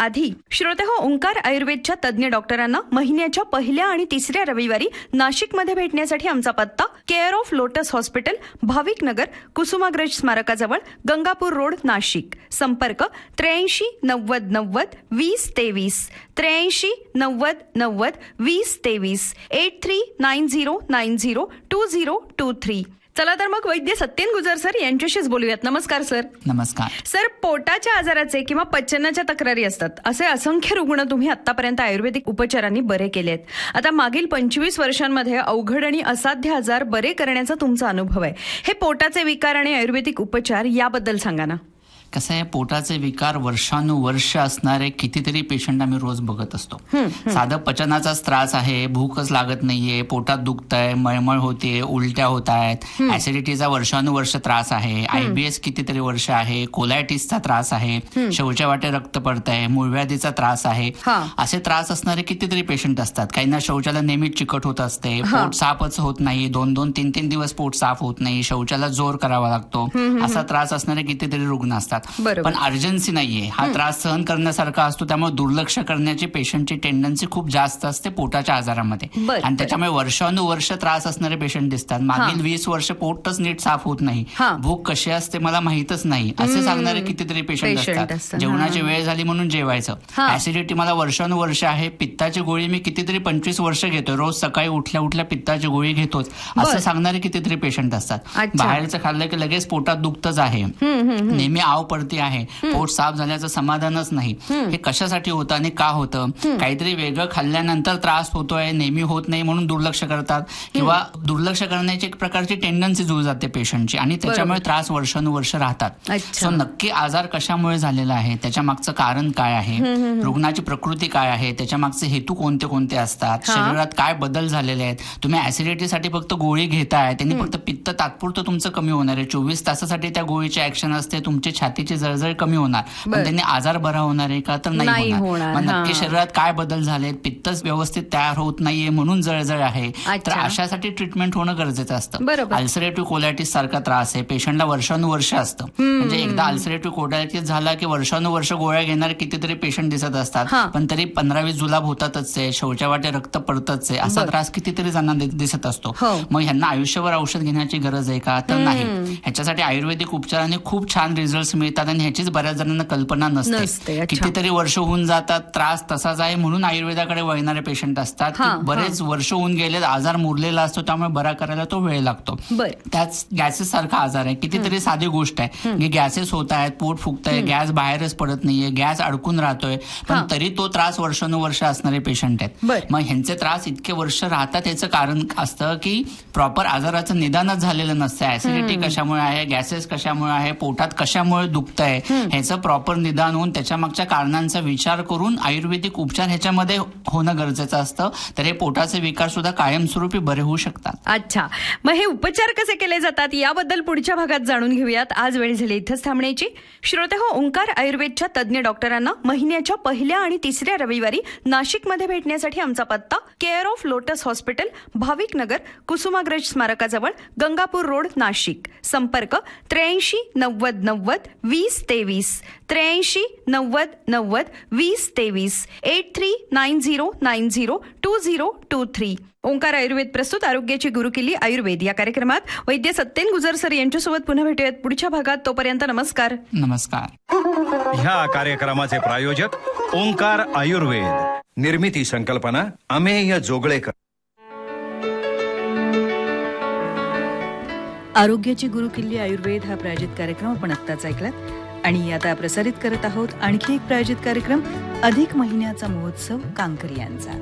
आधी श्रोते हो, ओंकार आयुर्वेदच्या तज्ज्ञ डॉक्टरांना महिन्याच्या पहिल्या आणि तिसऱ्या रविवारी नाशिकमध्ये भेटण्यासाठी आमचा पत्ता केअर ऑफ लोटस हॉस्पिटल, भाविक नगर, कुसुमाग्रज स्मारकाजवळ, गंगापूर रोड, नाशिक. संपर्क 83 90 90 20 23 83 90 90 20 23 8390902023. चला तर मग वैद्य सत्येन गुजर सर यांच्याशीच बोलूयात. नमस्कार सर. नमस्कार सर. पोटाच्या आजाराचे किंवा पचनाच्या तक्रारी असतात असे असंख्य रुग्ण तुम्ही आतापर्यंत आयुर्वेदिक उपचारांनी बरे केलेत. आता मागील 25 वर्षांमध्ये अवघड आणि असाध्य आजार बरे करण्याचा तुमचा अनुभव आहे. हे पोटाचे विकार आणि आयुर्वेदिक उपचार याबद्दल सांगा ना. कसं आहे, पोटाचे विकार वर्षानुवर्ष असणारे कितीतरी पेशंट आम्ही रोज बघत असतो. साधं पचनाचाच त्रास आहे, भूकच लागत नाहीये, पोटात दुखतंय, मळमळ होते, उलट्या होत आहेत, ऍसिडिटीचा वर्षानुवर्ष त्रास आहे, IBS कितीतरी वर्ष आहे, कोलायटिसचा त्रास आहे, शौच्या वाटे रक्त पडतंय, मूळव्याधीचा त्रास आहे. असे त्रास असणारे कितीतरी पेशंट असतात. काहींना शौचाला नेहमीच चिकट होत असते, पोट साफच होत नाही, 2-2, 3-3 दिवस पोट साफ होत नाही, शौचाला जोर करावा लागतो, असा त्रास असणारे कितीतरी रुग्ण असतात. पण अर्जन्सी नाहीये, हा त्रास सहन करण्यासारखा असतो, त्यामुळे दुर्लक्ष करण्याची पेशंटची टेंडन्सी खूप जास्त असते पोटाच्या आजारामध्ये. आणि त्याच्यामुळे वर्षानुवर्ष त्रास असणारे पेशंट दिसतात. मागील 20 वर्ष पोटच नीट साफ होत नाही, भूक कशी असते मला माहितच नाही असे सांगणारे कितीतरी पेशंट असतात. जेवणाची वेळ झाली म्हणून जेवायचं, ऍसिडिटी मला वर्षानुवर्ष आहे, पित्ताची गोळी मी कितीतरी 25 वर्ष घेतोय, रोज सकाळी उठल्या उठल्या पित्ताची गोळी घेतोच असं सांगणारे कितीतरी पेशंट असतात. बाहेरचं खाल्लं की लगेच पोटात दुखतच आहे, नेहमी आव पडते आहे, पोट साफ झाल्याचं समाधानच नाही. हे कशासाठी होतं आणि का होतं? काहीतरी वेगळं खाल्ल्यानंतर त्रास होतोय, नेहमी होत नाही म्हणून दुर्लक्ष करतात, किंवा दुर्लक्ष करण्याची एक प्रकारची टेंडन्सी जुळून जाते पेशंटची आणि त्याच्यामुळे त्रास वर्षानुवर्ष राहतात. सो नक्की आजार कशामुळे झालेला आहे, त्याच्या मागचं कारण काय आहे, रुग्णाची प्रकृती काय आहे, त्याच्या मागचे हेतू कोणते कोणते असतात, शरीरात काय बदल झालेले आहेत. तुम्ही ऍसिडिटीसाठी फक्त गोळी घेताय, त्यांनी फक्त पित्त तात्पुरतं तुमचं कमी होणार आहे, 24 तासासाठी त्या गोळीची ऍक्शन असते, तुमची छातीची जळजळ कमी होणार, पण त्यांनी आजार बरा होणार आहे का? तर नाही होणार. मग नक्की शरीरात काय बदल झालेत, पित्तच व्यवस्थित तयार होत नाहीये म्हणून जळजळ आहे, तर अशासाठी ट्रीटमेंट होणं गरजेचं असतं. अल्सरेटिव्ह कोलायटिस सारखा त्रास आहे, पेशंटला वर्षानुवर्ष असतं. म्हणजे एकदा अल्सरेटिव्ह कोलायटिस झाला की वर्षानुवर्ष गोळ्या घेणारे कितीतरी पेशंट दिसत असतात, पण तरी 15-20 जुलाब होतातच आहे, शौच्या वाटे रक्त पडतच आहे, असा त्रास कितीतरी जणांना दिसत असतो. मग ह्यांना आयुष्यभर औषध घेण्याची गरज आहे का? तर नाही. ह्याच्यासाठी आयुर्वेदिक उपचाराने खूप छान रिझल्ट मिळतात आणि ह्याचीच बऱ्याच जणांना कल्पना नसते. कितीतरी वर्ष होऊन जातात, त्रास तसाच आहे म्हणून आयुर्वेदाकडे वळणारे पेशंट असतात. बरेच वर्ष होऊन गेले, आजार मुरलेला असतो, त्यामुळे बरा करायला तो वेळ लागतो. त्याच गॅसेस सारखा आजार आहे, कितीतरी साधी गोष्ट आहे की गॅसेस होत आहेत, पोट फुगतंय, गॅस बाहेरच पडत नाहीये, गॅस अडकून राहतोय, पण तरी तो त्रास वर्षानुवर्ष असणारे पेशंट आहेत. मग ह्यांचे त्रास इतके वर्ष राहतात, याचं कारण असतं की प्रॉपर आजाराचं निदानच झालेलं नसतं. ऍसिडिटी कशामुळे आहे, गॅसेस कशामुळे आहे, पोटात कशामुळे दुखतंय, ह्याचं प्रॉपर निदान होऊन त्याच्या मागच्या कारणांचा विचार करून आयुर्वेदिक उपचार ह्याच्यामध्ये होणं गरजेचं असतं. तर हे पोटाचे विकार सुद्धा कायमस्वरूपी बरे होऊ शकतात. अच्छा, मग हे उपचार कसे केले जातात याबद्दल पुढच्या भागात जाणून घेऊयात. आज वेळ झाली इथंच थांबण्याची. श्रोते हो, ओंकार आयुर्वेदच्या तज्ज्ञ डॉक्टरांना महिन्याच्या पहिल्या आणि तिसऱ्या रविवारी नाशिकमध्ये भेटण्यासाठी आमचा पत्ता केअर ऑफ लोटस हॉस्पिटल, भाविक नगर, कुसुमाग्रज स्मारकाजवळ, गंगापूर रोड, नाशिक. संपर्क 83 90 90 20 23 83 90 90 20 23 8390902023. ओंकार आयुर्वेद प्रस्तुत आरोग्याची गुरुकिल्ली आयुर्वेद या कार्यक्रमात वैद्य सत्येन गुजर सर यांच्यासोबत पुन्हा भेटूयात पुढच्या भागात. तोपर्यंत नमस्कार. नमस्कार. ह्या कार्यक्रमाचे प्रायोजक ओंकार आयुर्वेद. निर्मिती संकल्पना अमेय जोगळेकर. आरोग्याची गुरुकिल्ली आयुर्वेद हा प्रायोजित कार्यक्रम आपण आत्ताच ऐकलात. आणि आता प्रसारित करत आहोत आणखी एक प्रायोजित कार्यक्रम, अधिक महिन्याचा महोत्सव कांकरी यांचा.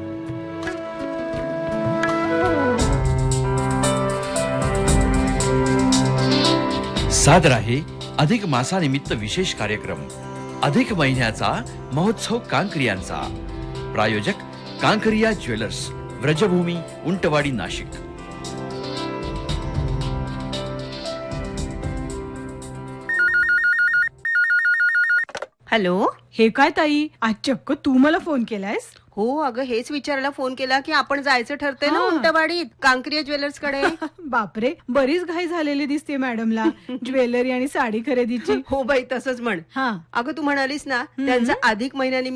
सादर आहे अधिक मासानिमित्त विशेष कार्यक्रम, अधिक महिन्याचा महोत्सव कांकरियांचा. प्रायोजक कांकरिया ज्वेलर्स, व्रजभूमी, उंटवाडी, नाशिक. हॅलो. हे काय ताई, आज चक्क तू मला फोन केलायस? हो अगं, हेच विचारायला फोन केला की आपण जायचं ठरतंय ना उंटवाडीत कांकरिया ज्वेलर्स कडे. बापरे, बरीच घाई झालेली दिसते मॅडमला ज्वेलरी आणि साडी खरेदीची. हो बाई, तसंच म्हण. अगं तू म्हणालीस ना त्यांचा अधिक महिन्यानिमित्त